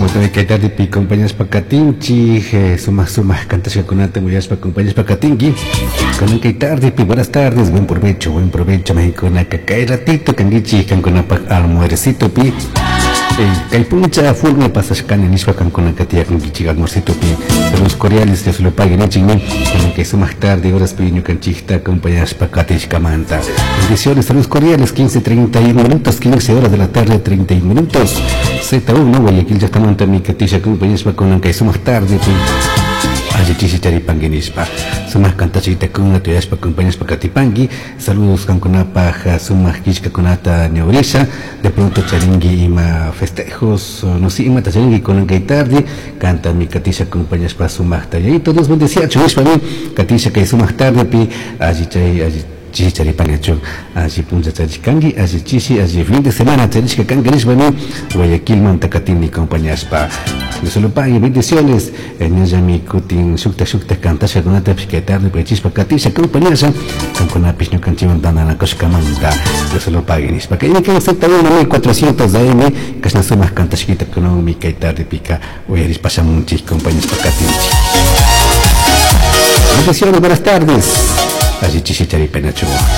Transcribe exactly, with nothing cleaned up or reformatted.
Botoy kay tarde pi compañías pacatinchi, sumas sumas cantas con ante mujeres para compañías pacatingi. Con kay tarde pi buenas tardes, buen provecho, buen provecho México na kay ratito kangichi kan con almuercito pi. Kay puncha full me pasas kan nispa kan con katia con gichi almuercito pi. Los coreales de se lo paguen en chingón, con que sumas tarde horas piño canchista compañías pacatinchi camanta. Bendiciones a los coreales, quince treinta y uno minutos, quince horas de la tarde, treinta y uno minutos. Z uno, Guayaquil ya está montando mi catisha compañías con la que sumas tarde pi. Allí chichitari panguinispa, sumas cantachita con una teoría para compañías para Catipangi, saludos con una paja, sumas quisca con ata neuresa, de pronto charingui y ma festejos, no sé, ima charingui con la que tarde, canta mi catisha compañías para sumas tarde, y todos bendecidos, chulis para mí, catisha que sumas tarde, pi, allí chay, allí chichi charipangacho, allí punta charikangi, allí chichi, allí fin de semana, chariska kanganis para mí, Guayaquil Montacatini compañías para. No se lo paguen, bendiciones. En ella mi cutin, sukta sukta canta, se donata piquetarle, pechis para catisha, compañía, con con apis no canchivan dan a la cosca manda. No se lo paguen, es para que me quede Z uno mil cuatrocientos A M, que es una suma canta chiquita económica y tarde pica, o eres pasamunchis, compañías para catinchi. Bendiciones, buenas tardes. Allí chichichari penacho.